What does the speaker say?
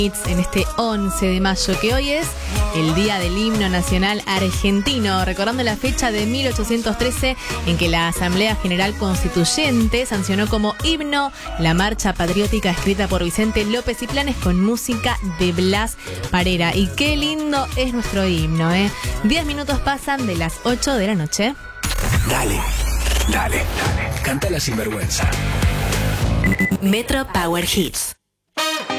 En este 11 de mayo, que hoy es el Día del Himno Nacional Argentino, recordando la fecha de 1813 en que la Asamblea General Constituyente sancionó como himno la marcha patriótica escrita por Vicente López y Planes con música de Blas Parera. Y qué lindo es nuestro himno, 10 minutos pasan de las 8 de la noche. Dale, canta la sinvergüenza. Metro Power Hits.